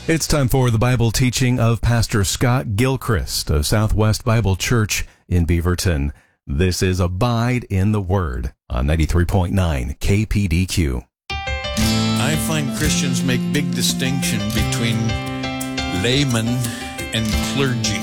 It's time for the Bible teaching of Pastor Scott Gilchrist of Southwest Bible Church in Beaverton. This is Abide in the Word on 93.9 KPDQ. I find Christians make big distinction between layman and clergy,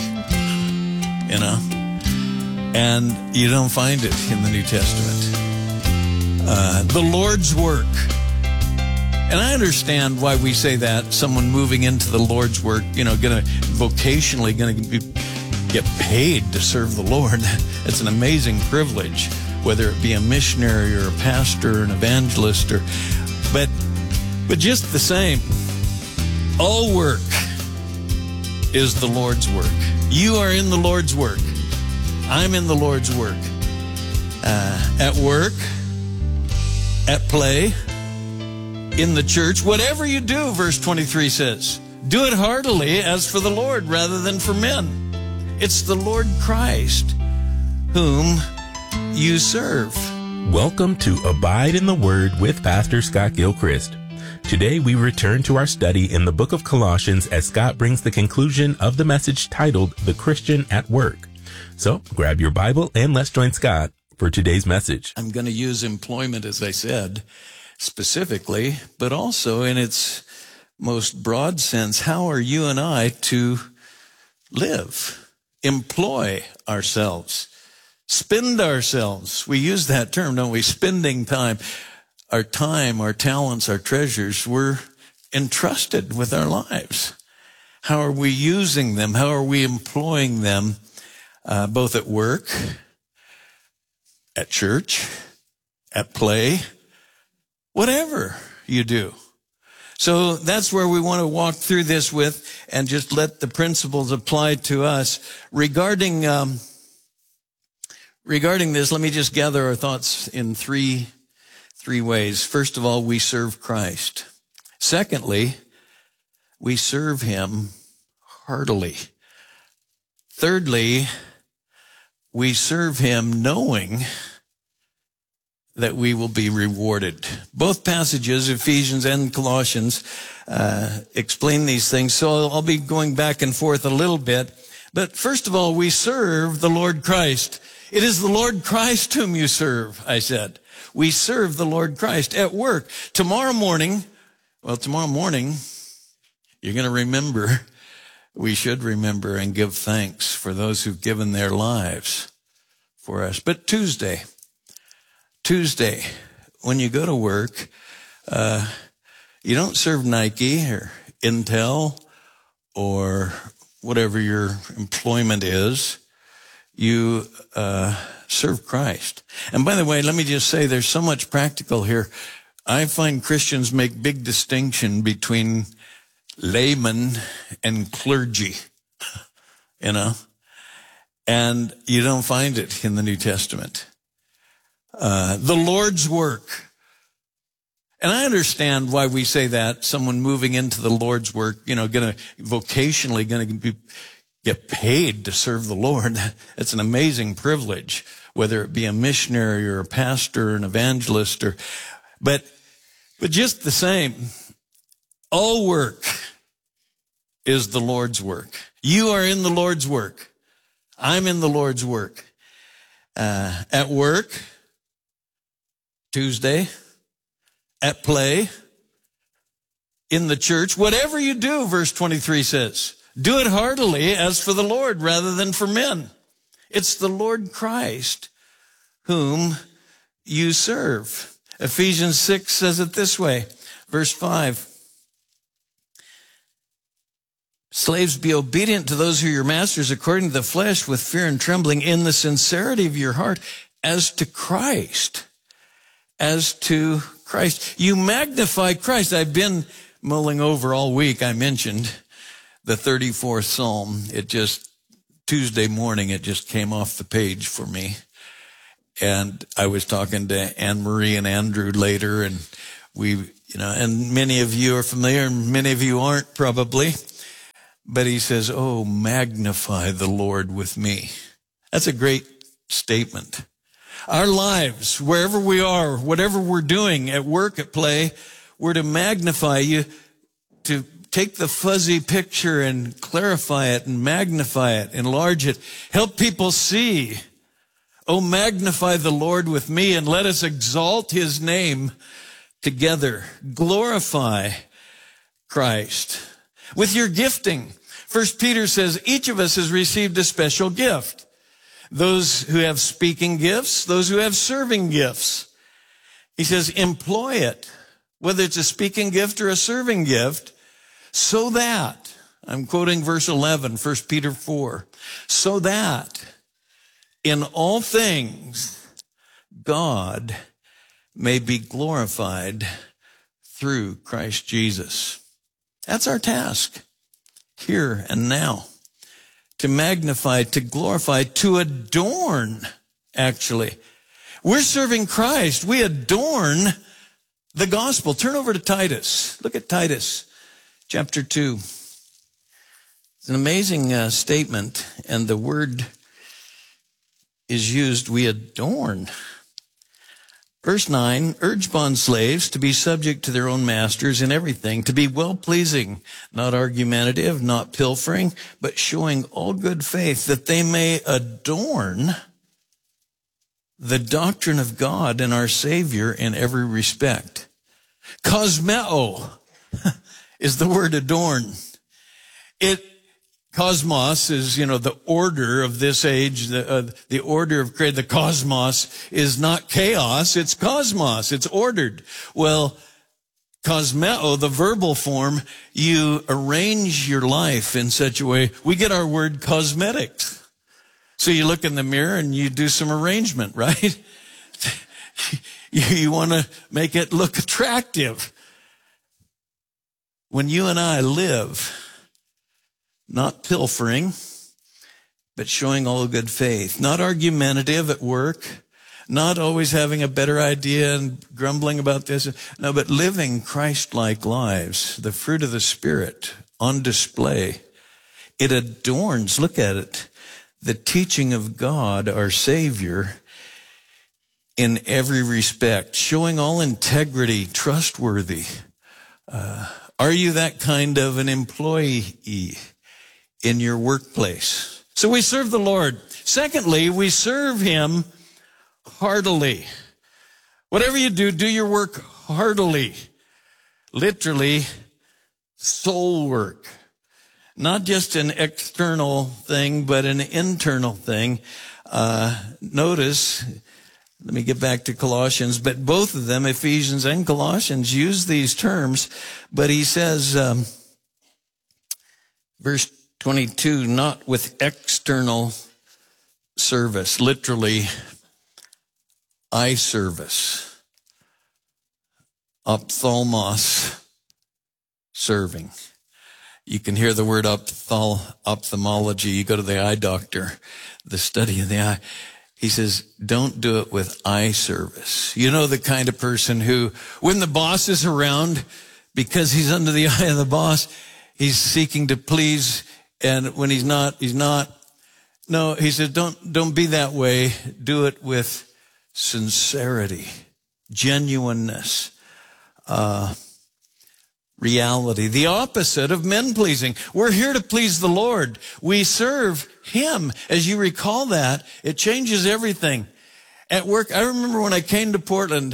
and you don't find it in the New Testament. The Lord's work. And I understand why we say that. Someone moving into the Lord's work, vocationally going to get paid to serve the Lord. It's an amazing privilege, whether it be a missionary or a pastor, an evangelist, but just the same, all work is the Lord's work. You are in the Lord's work. I'm in the Lord's work. At work, at play, in the church, whatever you do, verse 23 says, do it heartily as for the Lord rather than for men. It's the Lord Christ whom you serve. Welcome to Abide in the Word with Pastor Scott Gilchrist. Today we return to our study in the book of Colossians as Scott brings the conclusion of the message titled The Christian at Work. So grab your Bible and let's join Scott for today's message. I'm going to use employment, as I said, specifically, but also in its most broad sense. How are you and I to live, employ ourselves, spend ourselves? We use that term, don't we? Spending time, our talents, our treasures. We're entrusted with our lives. How are we using them? How are we employing them, both at work, at church, at play, whatever you do. So that's where we want to walk through this with and just let the principles apply to us. Regarding this, let me just gather our thoughts in three ways. First of all, we serve Christ. Secondly, we serve him heartily. Thirdly, we serve him knowing that we will be rewarded. Both passages, Ephesians and Colossians, explain these things. So I'll be going back and forth a little bit. But first of all, we serve the Lord Christ. It is the Lord Christ whom you serve, I said. We serve the Lord Christ at work. Tomorrow morning, you're going to remember, we should remember and give thanks for those who've given their lives for us. But Tuesday, when you go to work, you don't serve Nike or Intel or whatever your employment is. You serve Christ. And by the way, let me just say there's so much practical here. I find Christians make big distinction between layman and clergy, and you don't find it in the New Testament. The Lord's work. And I understand why we say that. Someone moving into the Lord's work, vocationally going to get paid to serve the Lord. It's an amazing privilege, whether it be a missionary or a pastor, an evangelist, but just the same, all work is the Lord's work. You are in the Lord's work. I'm in the Lord's work. At work, Tuesday, at play, in the church, whatever you do, verse 23 says, do it heartily as for the Lord rather than for men. It's the Lord Christ whom you serve. Ephesians 6 says it this way, verse 5. Slaves, be obedient to those who are your masters according to the flesh with fear and trembling in the sincerity of your heart as to Christ. As to Christ. You magnify Christ. I've been mulling over all week. I mentioned the 34th Psalm. Tuesday morning, it just came off the page for me. And I was talking to Anne-Marie and Andrew later, and and many of you are familiar, and many of you aren't probably. But he says, oh, magnify the Lord with me. That's a great statement. Our lives, wherever we are, whatever we're doing at work, at play, we're to magnify you, to take the fuzzy picture and clarify it and magnify it, enlarge it, help people see. Oh, magnify the Lord with me and let us exalt his name together. Glorify Christ with your gifting. 1 Peter says each of us has received a special gift. Those who have speaking gifts, those who have serving gifts. He says employ it, whether it's a speaking gift or a serving gift, so that, I'm quoting verse 11, 1 Peter 4, so that in all things God may be glorified through Christ Jesus. That's our task here and now. To magnify, to glorify, to adorn, actually. We're serving Christ. We adorn the gospel. Turn over to Titus. Look at Titus chapter 2. It's an amazing statement, and the word is used, we adorn. Verse 9, urge bondslaves to be subject to their own masters in everything, to be well-pleasing, not argumentative, not pilfering, but showing all good faith, that they may adorn the doctrine of God and our Savior in every respect. Cosmeo is the word adorn. Cosmos is, the order of this age, the order of creation. The cosmos is not chaos, it's cosmos, it's ordered. Well, cosmeo, the verbal form, you arrange your life in such a way. We get our word cosmetics. So you look in the mirror and you do some arrangement, right? You want to make it look attractive. When you and I live, not pilfering, but showing all good faith. Not argumentative at work, not always having a better idea and grumbling about this. No, but living Christ-like lives, the fruit of the Spirit on display. It adorns, look at it, the teaching of God, our Savior, in every respect, showing all integrity, trustworthy. Are you that kind of an employee in your workplace? So we serve the Lord. Secondly, we serve him heartily. Whatever you do, do your work heartily. Literally, soul work. Not just an external thing, but an internal thing. Notice, let me get back to Colossians, but both of them, Ephesians and Colossians, use these terms. But he says, verse 22, not with external service, literally eye service, ophthalmos, serving. You can hear the word ophthalmology. You go to the eye doctor, the study of the eye. He says, don't do it with eye service. You know, the kind of person who, when the boss is around, because he's under the eye of the boss, he's seeking to please. And when he's not. No, he said, don't be that way. Do it with sincerity, genuineness, reality. The opposite of men pleasing. We're here to please the Lord. We serve him. As you recall that, it changes everything. At work, I remember when I came to Portland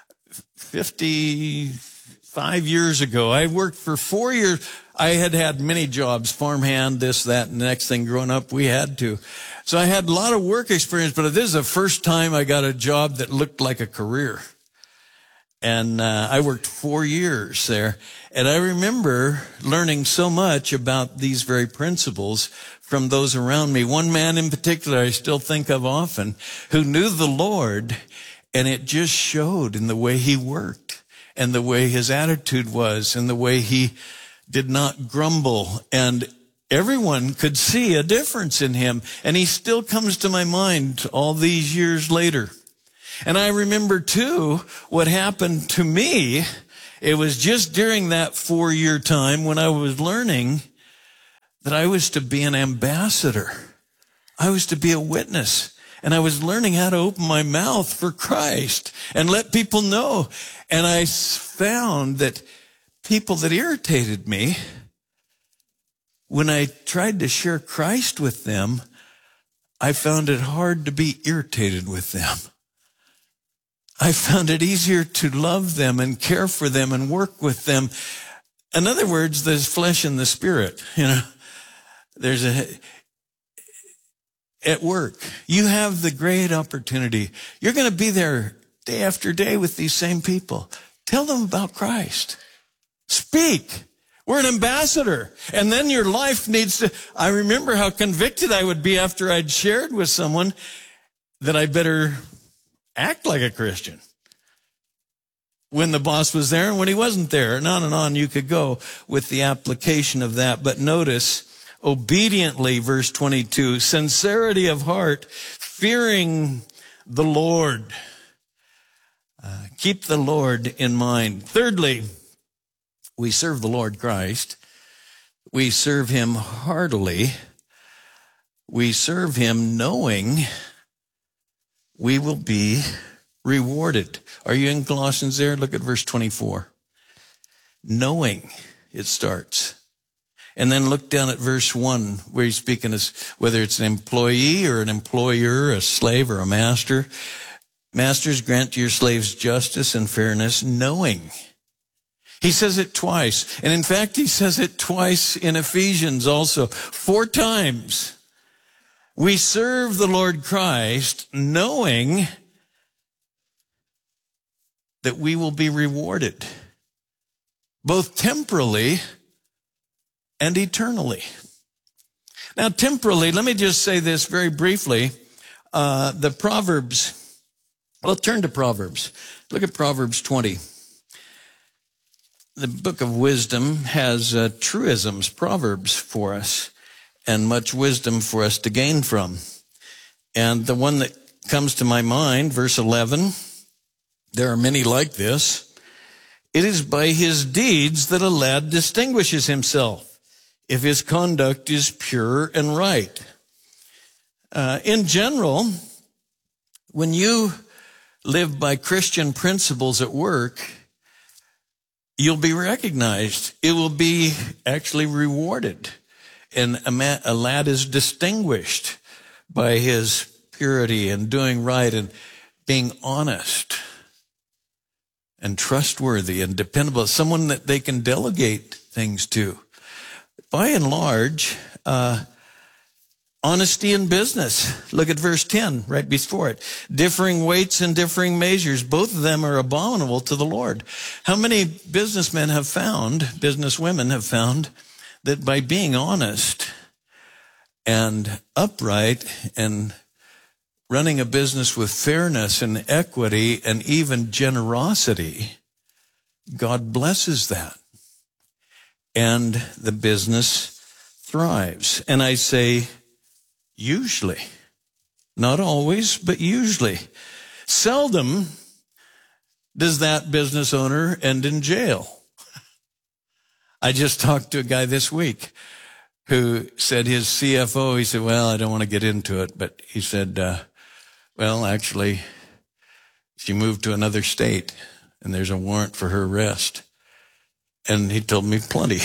55 years ago, I worked for 4 years. I had many jobs, farmhand, this, that, and the next thing. Growing up, we had to. So I had a lot of work experience, but this is the first time I got a job that looked like a career. And I worked 4 years there. And I remember learning so much about these very principles from those around me. One man in particular I still think of often, who knew the Lord, and it just showed in the way he worked and the way his attitude was and the way he did not grumble, and everyone could see a difference in him. And he still comes to my mind all these years later. And I remember too what happened to me. It was just during that 4-year time when I was learning that I was to be an ambassador. I was to be a witness. And I was learning how to open my mouth for Christ and let people know. And I found that people that irritated me, when I tried to share Christ with them, I found it hard to be irritated with them. I found it easier to love them and care for them and work with them. In other words, there's flesh and the spirit, There's at work, you have the great opportunity. You're going to be there day after day with these same people. Tell them about Christ. Speak. We're an ambassador. And then your life needs to, I remember how convicted I would be after I'd shared with someone that I better act like a Christian when the boss was there and when he wasn't there. And on you could go with the application of that. But notice, obediently, verse 22, sincerity of heart, fearing the Lord. Keep the Lord in mind. Thirdly, we serve the Lord Christ. We serve him heartily. We serve him knowing we will be rewarded. Are you in Colossians there? Look at verse 24. Knowing, it starts. And then look down at verse 1, where he's speaking as whether it's an employee or an employer, a slave or a master. Masters, grant to your slaves justice and fairness, knowing. He says it twice. And in fact, he says it twice in Ephesians also. 4 times. We serve the Lord Christ knowing that we will be rewarded, both temporally and eternally. Now, temporally, let me just say this very briefly. The Proverbs, well, turn to Proverbs. Look at Proverbs 20. The book of wisdom has truisms, proverbs for us, and much wisdom for us to gain from. And the one that comes to my mind, verse 11, there are many like this. It is by his deeds that a lad distinguishes himself, if his conduct is pure and right. In general, when you live by Christian principles at work, you'll be recognized. It will be actually rewarded. And a lad is distinguished by his purity and doing right and being honest and trustworthy and dependable, someone that they can delegate things to. By and large, honesty in business. Look at verse 10 right before it. Differing weights and differing measures, both of them are abominable to the Lord. How many businesswomen have found that by being honest and upright and running a business with fairness and equity and even generosity, God blesses that. And the business thrives. And I say, usually, not always, but usually. Seldom does that business owner end in jail. I just talked to a guy this week who said his CFO, he said, well, I don't want to get into it, but he said, well, actually, she moved to another state and there's a warrant for her arrest. And he told me plenty.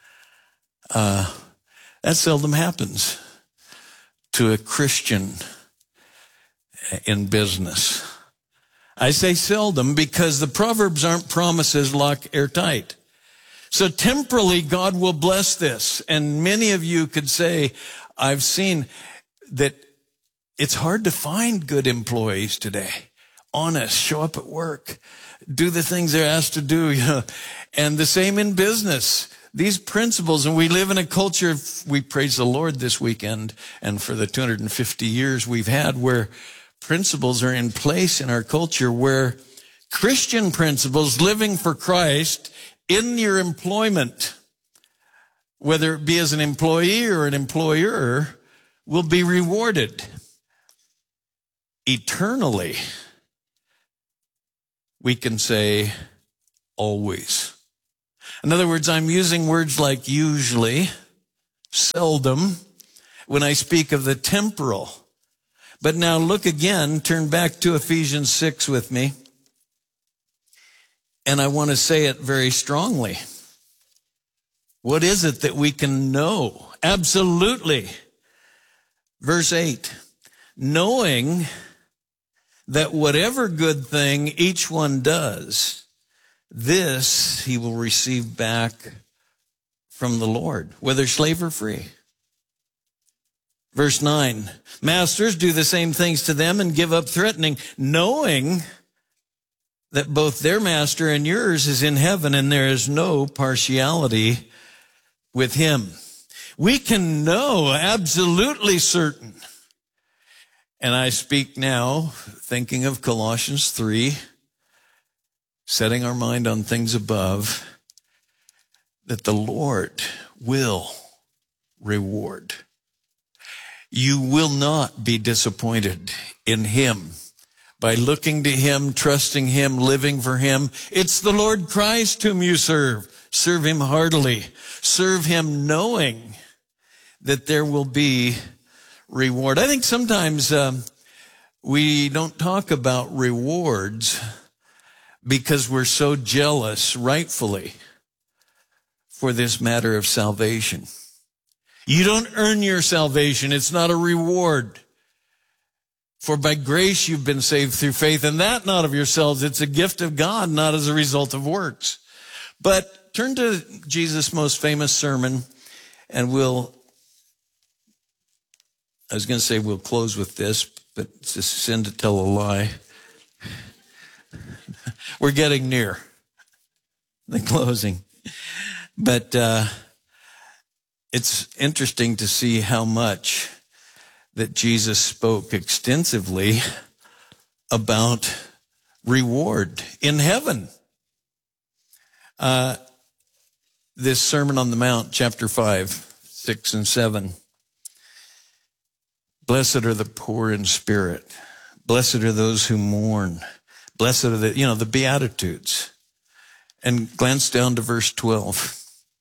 That seldom happens to a Christian in business. I say seldom because the Proverbs aren't promises locked airtight. So temporally, God will bless this. And many of you could say, I've seen that it's hard to find good employees today. Honest, show up at work, do the things they're asked to do, And the same in business. These principles, and we live in a culture, we praise the Lord this weekend, and for the 250 years we've had, where principles are in place in our culture, where Christian principles, living for Christ in your employment, whether it be as an employee or an employer, will be rewarded eternally. We can say always. In other words, I'm using words like usually, seldom, when I speak of the temporal. But now look again, turn back to Ephesians 6 with me. And I want to say it very strongly. What is it that we can know? Absolutely. Verse 8, knowing that whatever good thing each one does, this he will receive back from the Lord, whether slave or free. Verse 9, masters, do the same things to them and give up threatening, knowing that both their master and yours is in heaven, and there is no partiality with him. We can know absolutely certain. And I speak now thinking of Colossians 3, setting our mind on things above, that the Lord will reward. You will not be disappointed in him by looking to him, trusting him, living for him. It's the Lord Christ whom you serve. Serve him heartily. Serve him knowing that there will be reward. I think sometimes we don't talk about rewards because we're so jealous, rightfully, for this matter of salvation. You don't earn your salvation. It's not a reward. For by grace you've been saved through faith, and that not of yourselves. It's a gift of God, not as a result of works. But turn to Jesus' most famous sermon, and we'll close with this, but it's a sin to tell a lie. We're getting near the closing. But it's interesting to see how much that Jesus spoke extensively about reward in heaven. This Sermon on the Mount, chapter 5, 6 and 7. Blessed are the poor in spirit. Blessed are those who mourn. Blessed are the Beatitudes. And glance down to verse 12.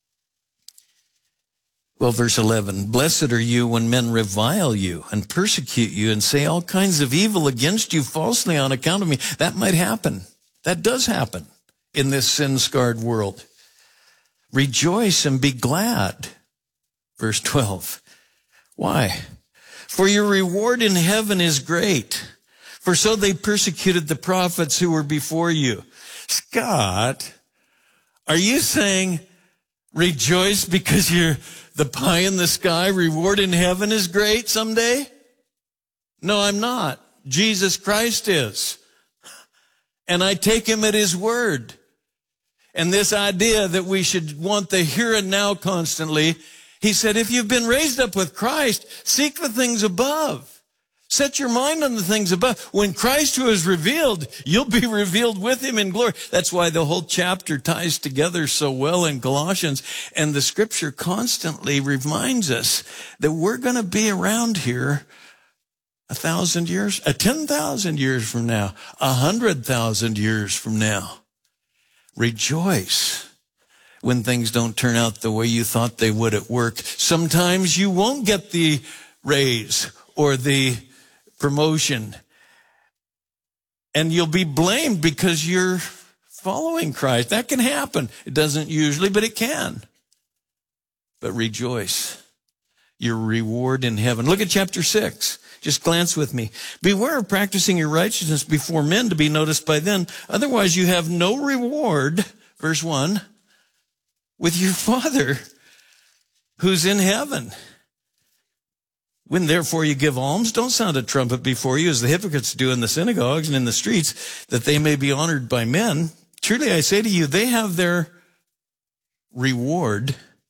Well, verse 11, blessed are you when men revile you and persecute you and say all kinds of evil against you falsely on account of me. That might happen. That does happen in this sin-scarred world. Rejoice and be glad. Verse 12. Why? For your reward in heaven is great. For so they persecuted the prophets who were before you. Scott, are you saying rejoice because you're the pie in the sky, reward in heaven is great someday? No, I'm not. Jesus Christ is. And I take him at his word. And this idea that we should want the here and now constantly, he said, if you've been raised up with Christ, seek the things above. Set your mind on the things above. When Christ who is revealed, you'll be revealed with him in glory. That's why the whole chapter ties together so well in Colossians. And the scripture constantly reminds us that we're going to be around here 1,000 years, 10,000 years from now, 100,000 years from now. Rejoice when things don't turn out the way you thought they would at work. Sometimes you won't get the raise or the promotion, and you'll be blamed because you're following Christ. That can happen. It doesn't usually, but it can. But rejoice. Your reward in heaven. Look at chapter 6. Just glance with me. Beware of practicing your righteousness before men to be noticed by them. Otherwise you have no reward, verse 1, with your Father who's in heaven. When therefore you give alms, don't sound a trumpet before you as the hypocrites do in the synagogues and in the streets, that they may be honored by men. Truly I say to you, they have their reward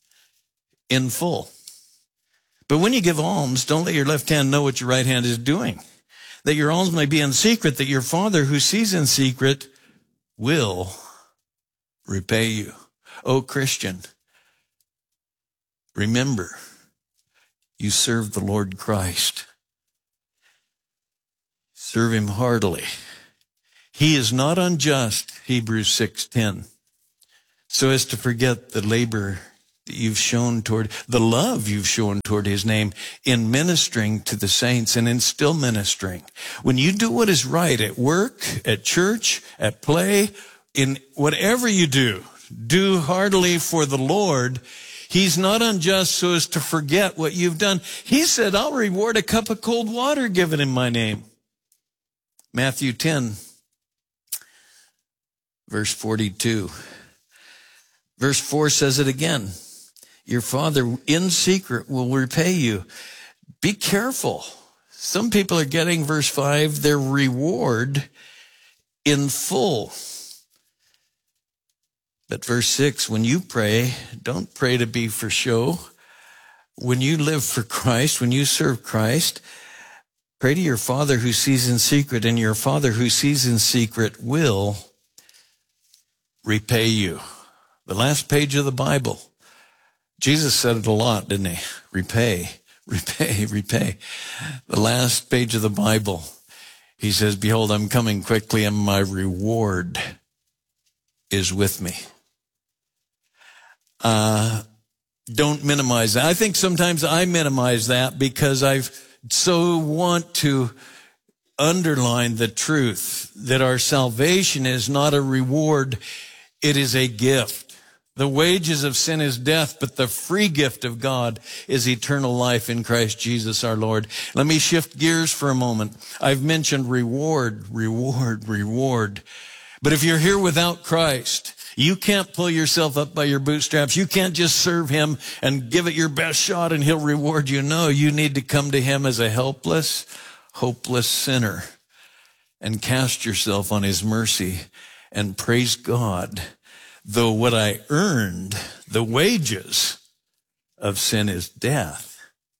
in full. But when you give alms, don't let your left hand know what your right hand is doing, that your alms may be in secret, that your Father who sees in secret will repay you. O Christian, remember, you serve the Lord Christ. Serve him heartily. He is not unjust, Hebrews 6:10, so as to forget the labor that you've shown toward, the love you've shown toward his name in ministering to the saints and in still ministering. When you do what is right at work, at church, at play, in whatever you do, do heartily for the Lord. He's not unjust so as to forget what you've done. He said, I'll reward a cup of cold water given in my name. Matthew 10, verse 42. Verse 4 says it again. Your Father in secret will repay you. Be careful. Some people are getting, verse 5, their reward in full. But verse 6, when you pray, don't pray to be for show. When you live for Christ, when you serve Christ, pray to your Father who sees in secret, and your Father who sees in secret will repay you. The last page of the Bible. Jesus said it a lot, didn't he? Repay, repay, repay. The last page of the Bible. He says, behold, I'm coming quickly, and my reward is with me. Don't minimize that. I think sometimes I minimize that because I so want to underline the truth that our salvation is not a reward, it is a gift. The wages of sin is death, but the free gift of God is eternal life in Christ Jesus our Lord. Let me shift gears for a moment. I've mentioned reward. But if you're here without Christ, you can't pull yourself up by your bootstraps. You can't just serve him and give it your best shot and he'll reward you. No, you need to come to him as a helpless, hopeless sinner and cast yourself on his mercy and praise God. Though what I earned, the wages of sin is death,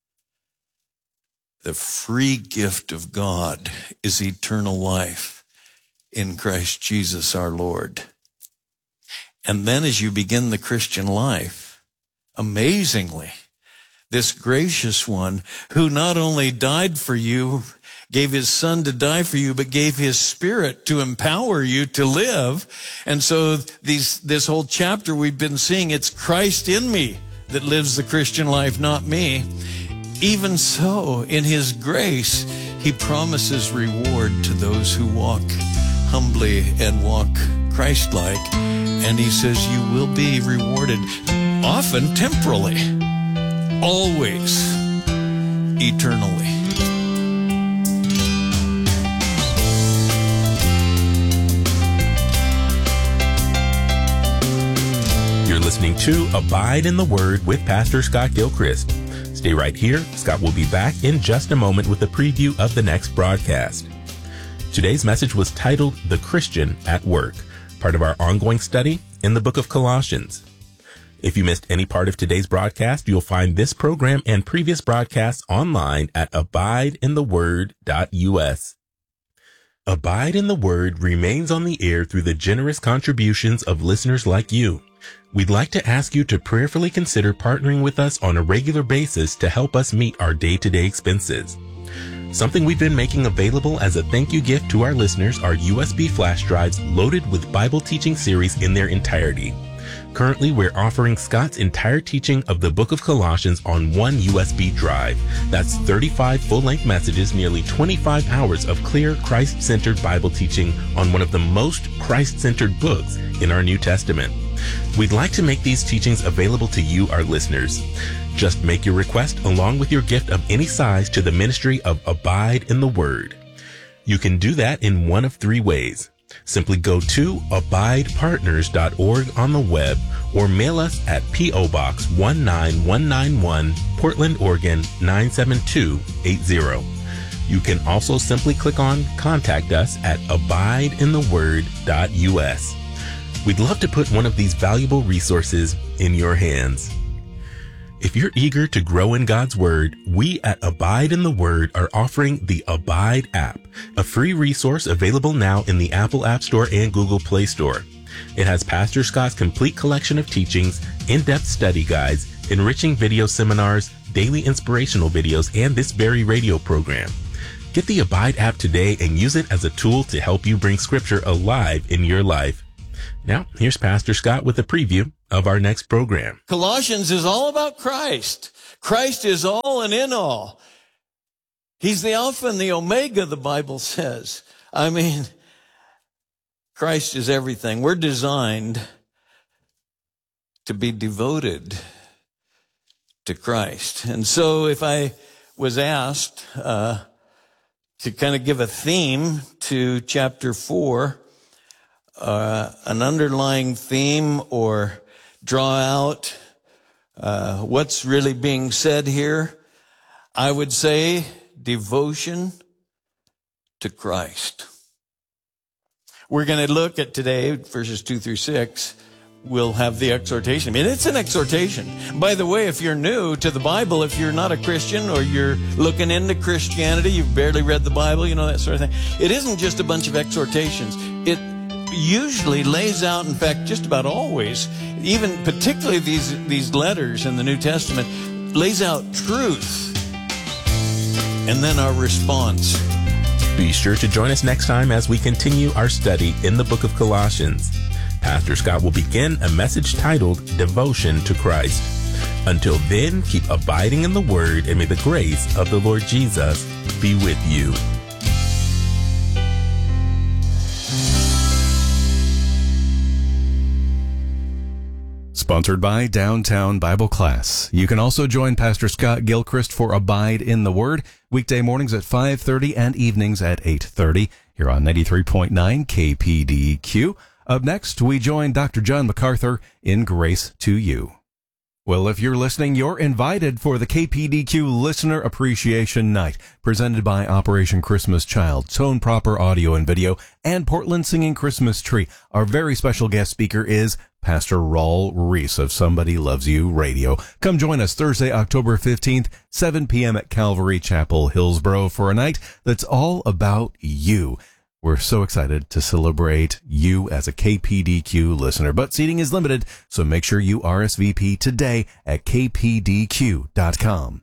the free gift of God is eternal life in Christ Jesus our Lord. And then as you begin the Christian life, amazingly, this gracious one who not only died for you, gave his son to die for you, but gave his spirit to empower you to live. And so this whole chapter we've been seeing, it's Christ in me that lives the Christian life, not me. Even so, in his grace, he promises reward to those who walk humbly and walk Christ-like. And he says you will be rewarded, often temporally, always eternally. You're listening to Abide in the Word with Pastor Scott Gilchrist. Stay right here. Scott will be back in just a moment with a preview of the next broadcast. Today's message was titled The Christian at Work, part of our ongoing study in the book of Colossians. If you missed any part of today's broadcast, you'll find this program and previous broadcasts online at abideintheword.us. Abide in the Word remains on the air through the generous contributions of listeners like you. We'd like to ask you to prayerfully consider partnering with us on a regular basis to help us meet our day-to-day expenses. Something we've been making available as a thank you gift to our listeners are USB flash drives loaded with Bible teaching series in their entirety. Currently, we're offering Scott's entire teaching of the book of Colossians on one USB drive. That's 35 full-length messages, nearly 25 hours of clear, Christ-centered Bible teaching on one of the most Christ-centered books in our New Testament. We'd like to make these teachings available to you, our listeners. Just make your request along with your gift of any size to the ministry of Abide in the Word. You can do that in one of three ways. Simply go to abidepartners.org on the web or mail us at P.O. Box 19191, Portland, Oregon 97280. You can also simply click on Contact Us at abideintheword.us. We'd love to put one of these valuable resources in your hands. If you're eager to grow in God's Word, we at Abide in the Word are offering the Abide app, a free resource available now in the Apple App Store and Google Play Store. It has Pastor Scott's complete collection of teachings, in-depth study guides, enriching video seminars, daily inspirational videos, and this very radio program. Get the Abide app today and use it as a tool to help you bring Scripture alive in your life. Now, here's Pastor Scott with a preview of our next program. Colossians is all about Christ. Christ is all and in all. He's the Alpha and the Omega, the Bible says. I mean, Christ is everything. We're designed to be devoted to Christ. And so if I was asked to kind of give a theme to chapter 4, an underlying theme, or draw out what's really being said here, I would say devotion to Christ. We're going to look at today, verses 2 through 6. We'll have the exhortation. I mean, it's an exhortation. By the way, if you're new to the Bible, if you're not a Christian or you're looking into Christianity, you've barely read the Bible, you know, that sort of thing. It isn't just a bunch of exhortations. It usually lays out, in fact, just about always, even particularly these letters in the New Testament, lays out truth and then our response. Be sure to join us next time as we continue our study in the book of Colossians. Pastor Scott will begin a message titled Devotion to Christ. Until then, keep abiding in the Word, and may the grace of the Lord Jesus be with you. Sponsored by Downtown Bible Class. You can also join Pastor Scott Gilchrist for Abide in the Word, weekday mornings at 5:30 and evenings at 8:30 here on 93.9 KPDQ. Up next, we join Dr. John MacArthur in Grace to You. Well, if you're listening, you're invited for the KPDQ Listener Appreciation Night, presented by Operation Christmas Child, Tone Proper Audio and Video, and Portland Singing Christmas Tree. Our very special guest speaker is Pastor Raul Reese of Somebody Loves You Radio. Come join us Thursday, October 15th, 7 p.m. at Calvary Chapel, Hillsboro, for a night that's all about you. We're so excited to celebrate you as a KPDQ listener, but seating is limited, so make sure you RSVP today at kpdq.com.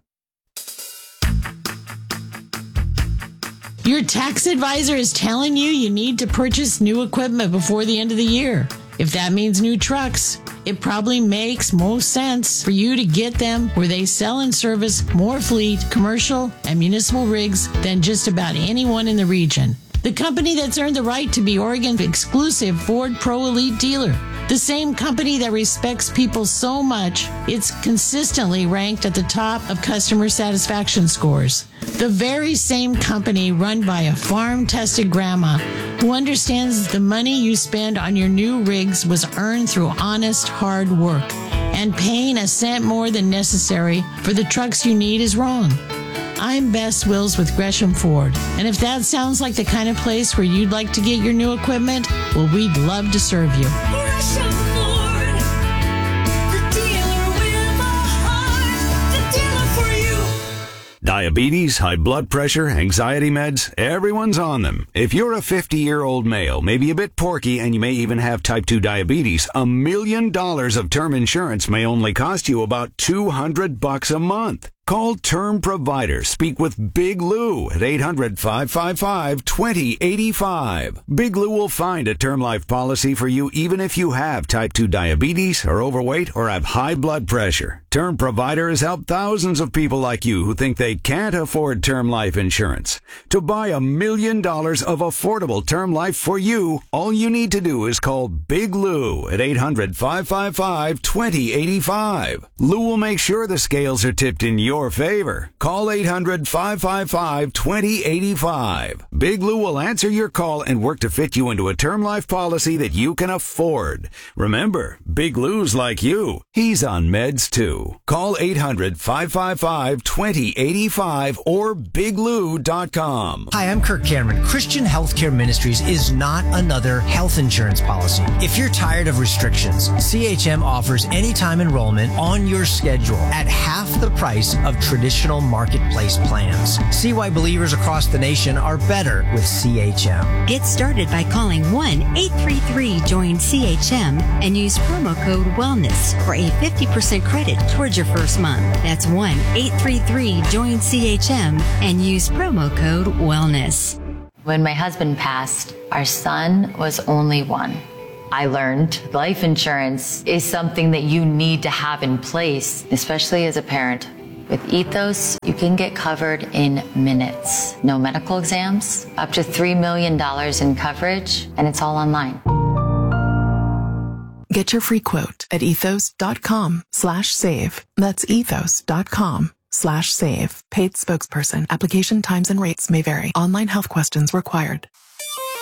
Your tax advisor is telling you need to purchase new equipment before the end of the year. If that means new trucks, it probably makes most sense for you to get them where they sell and service more fleet, commercial, and municipal rigs than just about anyone in the region. The company that's earned the right to be Oregon's exclusive Ford Pro Elite dealer. The same company that respects people so much, it's consistently ranked at the top of customer satisfaction scores. The very same company run by a farm-tested grandma who understands the money you spend on your new rigs was earned through honest, hard work. And paying a cent more than necessary for the trucks you need is wrong. I'm Bess Wills with Gresham Ford, and if that sounds like the kind of place where you'd like to get your new equipment, well, we'd love to serve you. Gresham Ford, the dealer with a heart, the dealer for you. Diabetes, high blood pressure, anxiety meds, everyone's on them. If you're a 50-year-old male, maybe a bit porky, and you may even have type 2 diabetes, $1 million of term insurance may only cost you about $200 a month. Call Term Provider. Speak with Big Lou at 800-555-2085. Big Lou will find a term life policy for you even if you have type 2 diabetes, are overweight, or have high blood pressure. Term Provider has helped thousands of people like you who think they can't afford term life insurance. To buy $1 million of affordable term life for you, all you need to do is call Big Lou at 800-555-2085. Lou will make sure the scales are tipped in your favor. Call 800-555-2085. Big Lou will answer your call and work to fit you into a term life policy that you can afford. Remember, Big Lou's like you. He's on meds too. Call 800-555-2085 or biglou.com. Hi, I'm Kirk Cameron. Christian Healthcare Ministries is not another health insurance policy. If you're tired of restrictions, CHM offers anytime enrollment on your schedule at half the price of traditional marketplace plans. See why believers across the nation are better with CHM. Get started by calling 1-833-JOIN-CHM and use promo code WELLNESS for a 50% credit towards your first month. That's 1-833-JOIN-CHM and use promo code WELLNESS. When my husband passed, our son was only one. I learned life insurance is something that you need to have in place, especially as a parent. With Ethos, you can get covered in minutes. No medical exams, up to $3 million in coverage, and it's all online. Get your free quote at ethos.com/save. That's ethos.com/save. Paid spokesperson. Application times and rates may vary. Online health questions required.